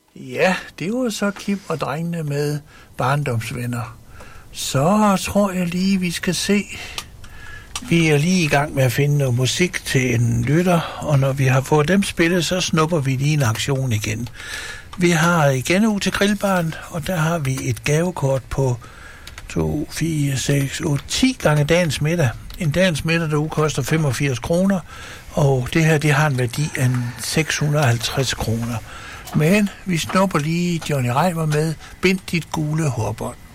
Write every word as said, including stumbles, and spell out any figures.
Ja, det var så Kim og drengene med barndomsvenner. Så tror jeg lige, vi skal se. Vi er lige i gang med at finde noget musik til en lytter, og når vi har fået dem spillet, så snupper vi lige en aktion igen. Vi har igen ud til grillbaren, og der har vi et gavekort på to, fire, seks, otte, ti gange dagens middag. En dagens middag, der koster femogfirs kroner, og det her, det har en værdi af seks hundrede og halvtreds kroner. Men vi snupper lige Johnny Reimer med Bind dit gule hårbånd.